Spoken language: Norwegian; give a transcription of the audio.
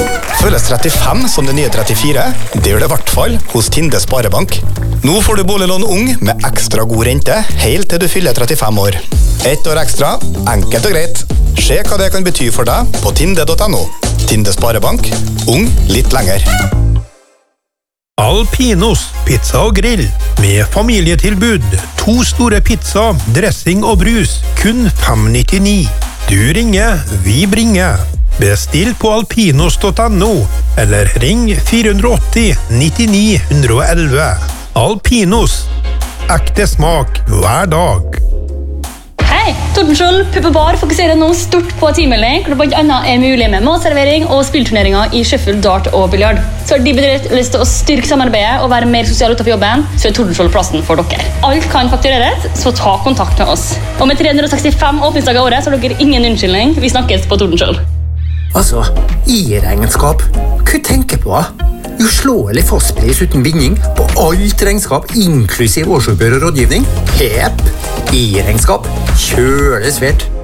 Føles 35 som det nye 34? Det gjør det i hvert fall hos Tinde Sparebank. Nå får du boliglån ung med ekstra god rente, helt til du fyller 35 år. 1 år ekstra, enkelt og greit. Se hva det kan bety for deg på tinde.no. Tinde Sparebank, ung litt lenger. Alpinos pizza og grill med familietilbud. 2 store pizza, dressing og brus, kun 5,99. Du ringer, vi bringer. Bestill på alpinos.no eller ring 480 99 111. Alpinos. Ekte smak hver dag. Hei, Tordenskjold Pub og Bar fokuserer nå stort på teammelding, hvor det blant annet er mulig med matservering og spillturneringer i Sheffield, dart og biljard. Så har de bedrift lyst til å styrke samarbeidet og være mer sosial utenfor jobben, så er Tordenskjold plassen for dere. Alt kan faktureres, så ta kontakt med oss. Og med 365 åpningsdager i året, så har dere ingen unnskyldning. Vi snakkes på Tordenskjold. Altså, i-regnskap. Hva tenker på? Uslåelig fastpris uten binding på alt regnskap, inklusiv årsoppgjør og rådgivning. Hep! I-regnskap. Kjøle svært.